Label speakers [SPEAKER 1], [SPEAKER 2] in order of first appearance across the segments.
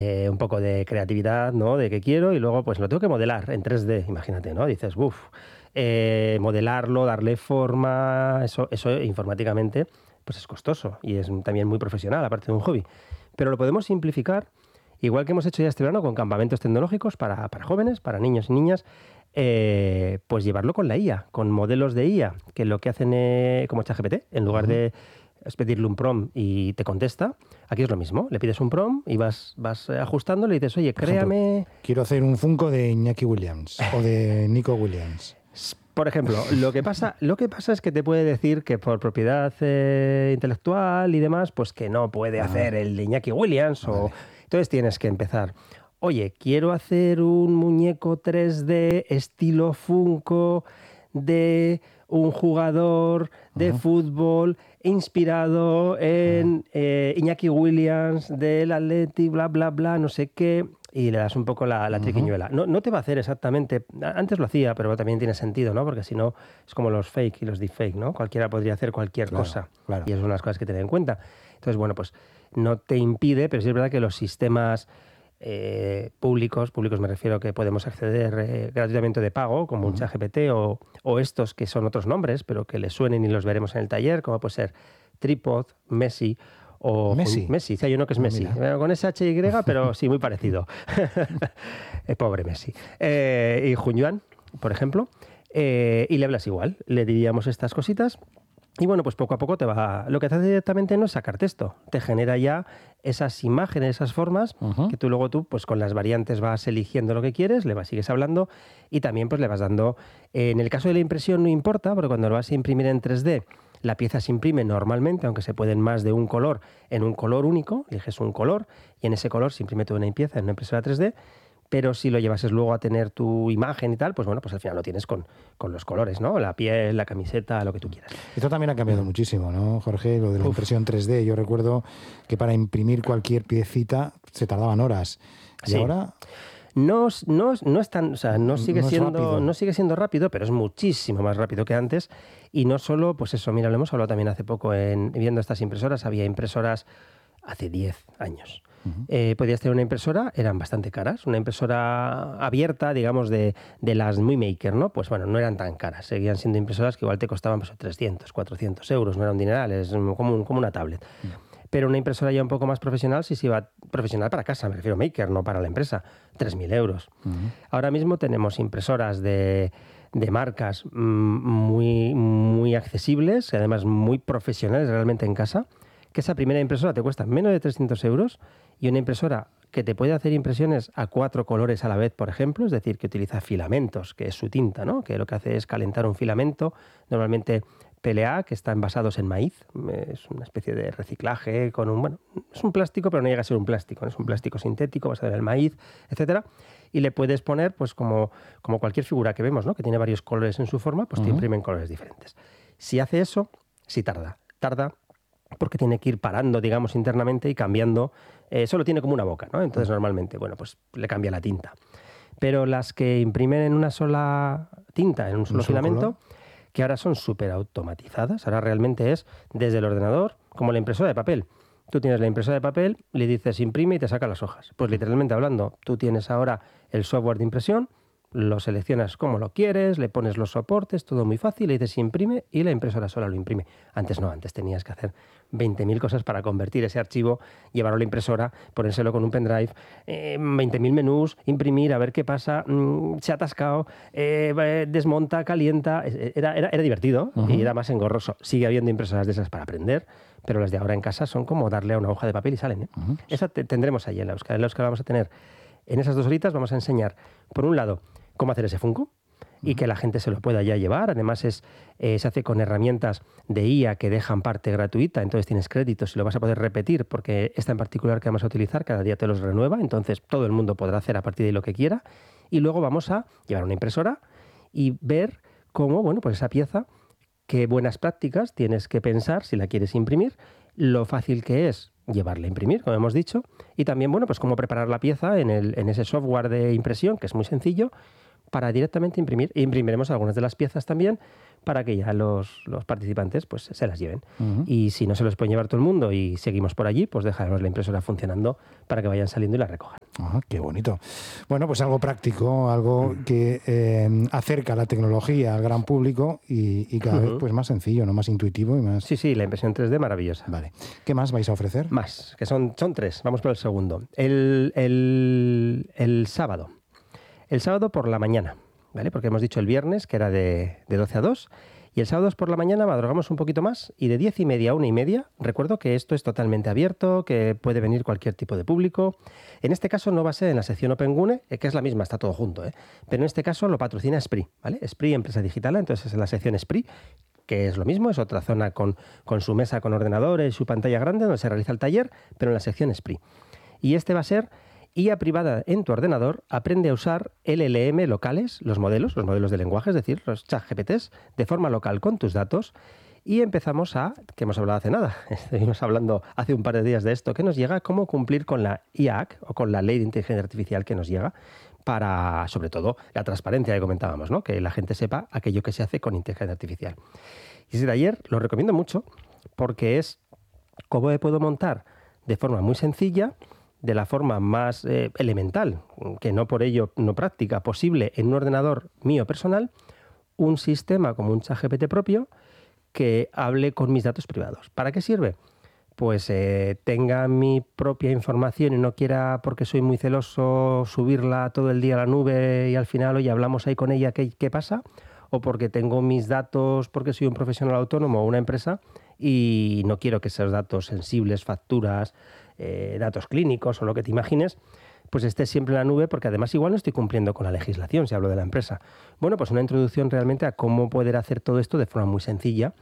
[SPEAKER 1] un poco de creatividad, ¿no? De qué quiero y luego pues lo tengo que modelar en 3D, imagínate, ¿no? Dices, modelarlo, darle forma, eso informáticamente pues es costoso y es también muy profesional, aparte de un hobby. Pero lo podemos simplificar, igual que hemos hecho ya este verano con campamentos tecnológicos para jóvenes, para niños y niñas, pues llevarlo con la IA, con modelos de IA, que lo que hacen como ChatGPT, en lugar de es pedirle un prompt y te contesta, aquí es lo mismo, le pides un prompt y vas ajustándolo y dices, oye,
[SPEAKER 2] Por ejemplo,
[SPEAKER 1] créame...
[SPEAKER 2] quiero hacer un Funko de Iñaki Williams o de Nico Williams.
[SPEAKER 1] Por ejemplo, lo que pasa es que te puede decir que por propiedad intelectual y demás, pues que no puede hacer el de Iñaki Williams.
[SPEAKER 2] Vale.
[SPEAKER 1] Entonces tienes que empezar. Oye, quiero hacer un muñeco 3D estilo Funko de un jugador de fútbol inspirado en Iñaki Williams del Atleti, bla, bla, bla, no sé qué. Y le das un poco la triquiñuela. No te va a hacer exactamente... Antes lo hacía, pero también tiene sentido, ¿no? Porque si no, es como los fake y los deepfake, ¿no? Cualquiera podría hacer cualquier cosa.
[SPEAKER 2] Claro.
[SPEAKER 1] Y es una de las cosas que tener en cuenta. Entonces, bueno, pues no te impide, pero sí es verdad que los sistemas públicos me refiero que podemos acceder gratuitamente de pago, como un ChatGPT o estos que son otros nombres, pero que les suenen y los veremos en el taller, como puede ser Tripod, Messi... O Messi, hay uno que es Messi, con SHY, pero sí, muy parecido. Pobre Messi. Y Junyuan, por ejemplo, y le hablas igual, le diríamos estas cositas. Y bueno, pues poco a poco te va... Lo que te hace directamente no es sacar texto, te genera ya esas imágenes, esas formas, que tú luego pues con las variantes vas eligiendo lo que quieres, sigues hablando y también pues le vas dando... en el caso de la impresión no importa, porque cuando lo vas a imprimir en 3D, la pieza se imprime normalmente, aunque se pueden más de un color, en un color único, eliges un color y en ese color se imprime toda una pieza en una impresora 3D, pero si lo llevases luego a tener tu imagen y tal, pues bueno, pues al final lo tienes con los colores, ¿no? La piel, la camiseta, lo que tú quieras.
[SPEAKER 2] Esto también ha cambiado muchísimo, ¿no, Jorge? Lo de la impresión 3D. Yo recuerdo que para imprimir cualquier piecita se tardaban horas. Y ahora...
[SPEAKER 1] No es tan, o sea, no sigue siendo rápido, pero es muchísimo más rápido que antes. Y no solo, pues eso, mira, lo hemos hablado también hace poco viendo estas impresoras. Había impresoras hace 10 años. Podías tener una impresora, eran bastante caras. Una impresora abierta, digamos, de las muy maker, ¿no? Pues bueno, no eran tan caras. Seguían siendo impresoras que igual te costaban pues, 300, 400 euros. No era un dineral, es como una tablet. Pero una impresora ya un poco más profesional, si se iba profesional para casa, me refiero maker, no para la empresa, 3.000 euros. Ahora mismo tenemos impresoras de marcas muy, muy accesibles y además muy profesionales realmente en casa, que esa primera impresora te cuesta menos de 300 euros y una impresora que te puede hacer impresiones a 4 colores a la vez, por ejemplo, es decir, que utiliza filamentos, que es su tinta, ¿no? Que lo que hace es calentar un filamento, normalmente PLA, que están basados en maíz, es una especie de reciclaje con bueno, es un plástico, pero no llega a ser un plástico, ¿no? Es un plástico sintético basado en el maíz, etcétera, y le puedes poner, pues como cualquier figura que vemos, ¿no? Que tiene varios colores en su forma, pues te imprimen colores diferentes. Si hace eso, sí tarda porque tiene que ir parando, digamos, internamente y cambiando, solo tiene como una boca, ¿no? Entonces normalmente, bueno, pues le cambia la tinta. Pero las que imprimen en una sola tinta, en un solo filamento, que ahora son súper automatizadas. Ahora realmente es desde el ordenador, como la impresora de papel. Tú tienes la impresora de papel, le dices imprime y te saca las hojas. Pues literalmente hablando, tú tienes ahora el software de impresión, lo seleccionas como lo quieres, le pones los soportes, todo muy fácil, le dices imprime y la impresora sola lo imprime. Antes no, antes tenías que hacer 20.000 cosas para convertir ese archivo, llevarlo a la impresora, ponérselo con un pendrive, 20.000 menús, imprimir, a ver qué pasa, se ha atascado, desmonta, calienta. Era divertido y era más engorroso. Sigue habiendo impresoras de esas para aprender, pero las de ahora en casa son como darle a una hoja de papel y salen. Esa tendremos ahí en la Euskal. En la Euskal vamos a tener, en esas 2 horitas vamos a enseñar, por un lado, cómo hacer ese Funko y que la gente se lo pueda ya llevar. Además se hace con herramientas de IA que dejan parte gratuita, entonces tienes créditos y lo vas a poder repetir porque esta en particular que vamos a utilizar cada día te los renueva, entonces todo el mundo podrá hacer a partir de ahí lo que quiera y luego vamos a llevar una impresora y ver cómo, bueno, pues esa pieza, qué buenas prácticas tienes que pensar si la quieres imprimir, lo fácil que es llevarla a imprimir, como hemos dicho, y también, bueno, pues cómo preparar la pieza en ese software de impresión, que es muy sencillo, para directamente imprimir. E imprimiremos algunas de las piezas también para que ya los participantes pues se las lleven. Y si no se los puede llevar todo el mundo y seguimos por allí, pues dejaremos la impresora funcionando para que vayan saliendo y las recojan.
[SPEAKER 2] Qué bonito. Bueno, pues algo práctico, algo que acerca la tecnología al gran público y cada vez pues más sencillo, ¿no? Más intuitivo y más...
[SPEAKER 1] Sí, la impresión 3D maravillosa.
[SPEAKER 2] Vale. ¿Qué más vais a ofrecer?
[SPEAKER 1] Más, que son 3. Vamos por el segundo. El sábado. El sábado por la mañana, ¿vale? Porque hemos dicho el viernes que era de 12 a 2. Y el sábado por la mañana madrugamos un poquito más y de 10:30 a 1:30, recuerdo que esto es totalmente abierto, que puede venir cualquier tipo de público. En este caso no va a ser en la sección OpenGune, que es la misma, está todo junto, pero en este caso lo patrocina Espree, ¿vale? Espree, empresa digital, entonces es en la sección Espree, que es lo mismo, es otra zona con su mesa con ordenadores y su pantalla grande donde se realiza el taller, pero en la sección Espree. Y este va a ser IA privada en tu ordenador, aprende a usar LLM locales, los modelos de lenguaje, es decir, los ChatGPTs, de forma local con tus datos. Y empezamos que hemos hablado hace nada, estuvimos hablando hace un par de días de esto, que nos llega cómo cumplir con la IAC o con la Ley de Inteligencia Artificial que nos llega para, sobre todo, la transparencia que comentábamos, ¿no? Que la gente sepa aquello que se hace con inteligencia artificial. Y ese taller lo recomiendo mucho porque es cómo me puedo montar de forma muy sencilla, de la forma más elemental, que no por ello no práctica, posible en un ordenador mío personal, un sistema como un ChatGPT propio que hable con mis datos privados. ¿Para qué sirve? Pues tenga mi propia información y no quiera, porque soy muy celoso, subirla todo el día a la nube y al final, oye, hablamos ahí con ella, ¿qué pasa? O porque tengo mis datos, porque soy un profesional autónomo o una empresa y no quiero que esos datos sensibles, facturas, datos clínicos o lo que te imagines, pues esté siempre en la nube, porque además igual no estoy cumpliendo con la legislación, si hablo de la empresa. Bueno, pues una introducción realmente a cómo poder hacer todo esto de forma muy sencilla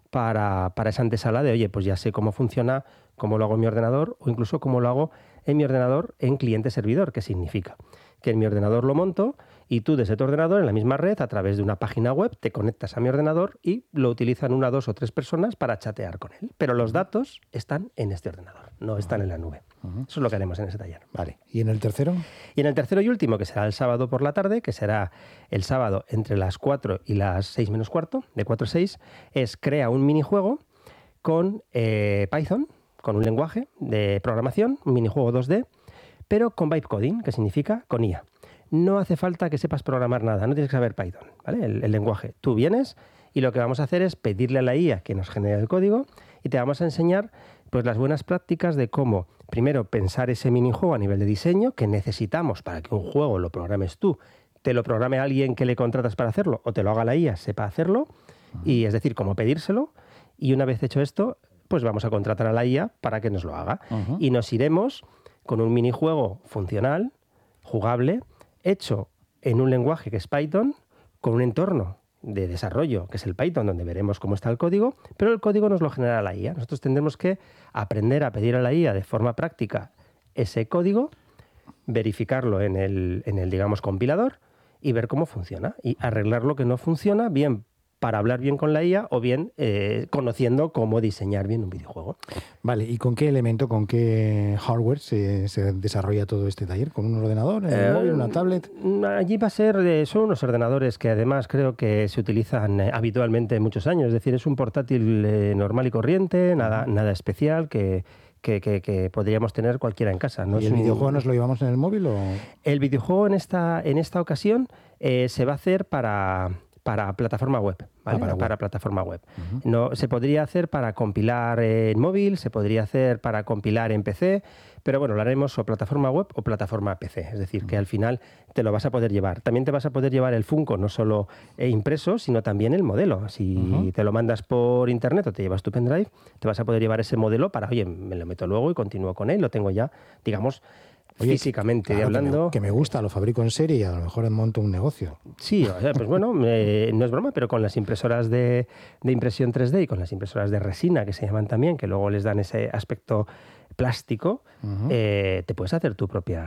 [SPEAKER 1] para esa antesala de, oye, pues ya sé cómo funciona, cómo lo hago en mi ordenador o incluso cómo lo hago en mi ordenador en cliente-servidor. ¿Qué significa? Que en mi ordenador lo monto y tú desde tu ordenador en la misma red, a través de una página web, te conectas a mi ordenador y lo utilizan 1, 2 o 3 personas para chatear con él. Pero los datos están en este ordenador, no están en la nube. Eso es lo que haremos en ese taller.
[SPEAKER 2] Vale. ¿Y en el tercero?
[SPEAKER 1] Y en el tercero y último, que será el sábado por la tarde, que será el sábado entre las 4 y las 6 menos cuarto, de 4 a 6, es crea un minijuego con Python, con un lenguaje de programación, un minijuego 2D, pero con vibe coding, que significa con IA. No hace falta que sepas programar nada, no tienes que saber Python, ¿vale? El lenguaje. Tú vienes y lo que vamos a hacer es pedirle a la IA que nos genere el código y te vamos a enseñar pues las buenas prácticas de cómo, primero, pensar ese minijuego a nivel de diseño que necesitamos para que un juego lo programes tú, te lo programe alguien que le contratas para hacerlo o te lo haga la IA, sepa hacerlo, y es decir, cómo pedírselo. Y una vez hecho esto, pues vamos a contratar a la IA para que nos lo haga. Y nos iremos con un minijuego funcional, jugable, hecho en un lenguaje que es Python, con un entorno de desarrollo, que es el Python, donde veremos cómo está el código, pero el código nos lo genera la IA. Nosotros tendremos que aprender a pedir a la IA de forma práctica ese código, verificarlo en el digamos, compilador y ver cómo funciona. Y arreglar lo que no funciona, bien para hablar bien con la IA o bien conociendo cómo diseñar bien un videojuego.
[SPEAKER 2] Vale, ¿y con qué elemento, con qué hardware se desarrolla todo este taller? ¿Con un ordenador, un móvil, una tablet?
[SPEAKER 1] Allí va a ser, son unos ordenadores que además creo que se utilizan habitualmente muchos años, es decir, es un portátil normal y corriente, nada especial que podríamos tener cualquiera en casa. ¿No?
[SPEAKER 2] ¿Y el videojuego nos lo llevamos en el móvil o...?
[SPEAKER 1] El videojuego en esta ocasión se va a hacer para plataforma web, ¿vale? Para plataforma web. No, se podría hacer para compilar en móvil, se podría hacer para compilar en PC, pero bueno, lo haremos o plataforma web o plataforma PC. Es decir, que al final te lo vas a poder llevar. También te vas a poder llevar el Funko, no solo impreso, sino también el modelo. Si te lo mandas por internet o te llevas tu pendrive, te vas a poder llevar ese modelo para, oye, me lo meto luego y continúo con él, lo tengo ya, digamos, físicamente claro, hablando.
[SPEAKER 2] Que me gusta, lo fabrico en serie y a lo mejor monto un negocio.
[SPEAKER 1] Sí, o sea, pues bueno, no es broma, pero con las impresoras de impresión 3D y con las impresoras de resina, que se llaman también, que luego les dan ese aspecto plástico, te puedes hacer tu propia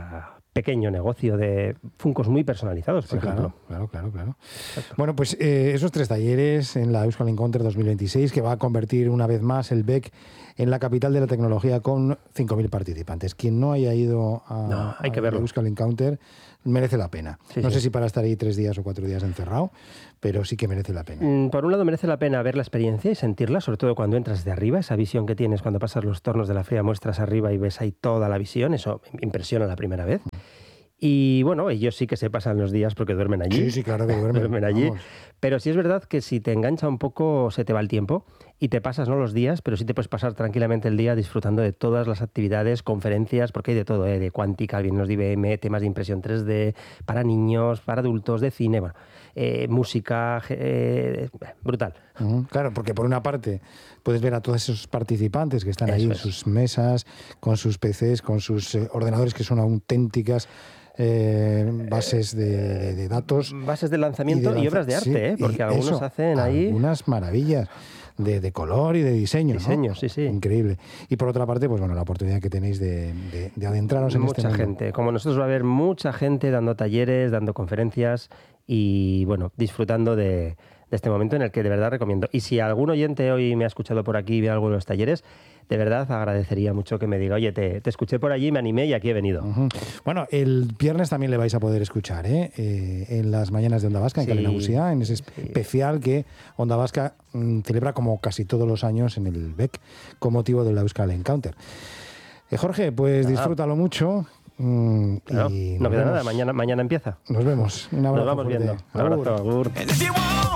[SPEAKER 1] pequeño negocio de funcos muy personalizados, por ejemplo.
[SPEAKER 2] Claro. Exacto. Bueno, pues esos 3 talleres en la Euskal Encounter 2026, que va a convertir una vez más el BEC en la capital de la tecnología con 5.000 participantes. Quien no haya ido a la Euskal Encounter merece la pena. No sé si para estar ahí 3 días o 4 días encerrado, pero sí que merece la pena.
[SPEAKER 1] Por un lado merece la pena ver la experiencia y sentirla, sobre todo cuando entras de arriba, esa visión que tienes cuando pasas los tornos de la feria, muestras arriba y ves ahí toda la visión, eso impresiona la primera vez. Y bueno, ellos sí que se pasan los días porque duermen allí.
[SPEAKER 2] Sí, claro que duermen
[SPEAKER 1] allí. Vamos. Pero sí es verdad que si te engancha un poco se te va el tiempo y te pasas no los días, pero sí te puedes pasar tranquilamente el día disfrutando de todas las actividades, conferencias, porque hay de todo, de cuántica, vienen los de IBM, temas de impresión 3D, para niños, para adultos, de cine, bueno, música, brutal.
[SPEAKER 2] Claro, porque por una parte puedes ver a todos esos participantes que están ahí en sus mesas, con sus PCs, con sus ordenadores que son auténticas bases de datos.
[SPEAKER 1] Bases de lanzamiento y obras de arte, porque algunos hacen ahí...
[SPEAKER 2] Algunas maravillas de color y de diseño.
[SPEAKER 1] Diseño,
[SPEAKER 2] ¿no? Sí. Increíble. Y por otra parte, pues bueno, la oportunidad que tenéis de adentraros en este mundo.
[SPEAKER 1] Mucha gente. Como nosotros va a haber mucha gente dando talleres, dando conferencias y, bueno, disfrutando de este momento en el que de verdad recomiendo. Y si algún oyente hoy me ha escuchado por aquí y ve algo de los talleres, de verdad agradecería mucho que me diga, oye, te escuché por allí, me animé y aquí he venido.
[SPEAKER 2] Bueno, el viernes también le vais a poder escuchar en las mañanas de Onda Vasca, en Kalina Guzia, en ese especial que Onda Vasca celebra como casi todos los años en el BEC con motivo de la Euskal Encounter. Jorge, pues disfrútalo mucho.
[SPEAKER 1] Claro, no queda nada, mañana empieza.
[SPEAKER 2] Nos vemos. Un abrazo.
[SPEAKER 1] Nos vamos viendo. Un abrazo. Agur.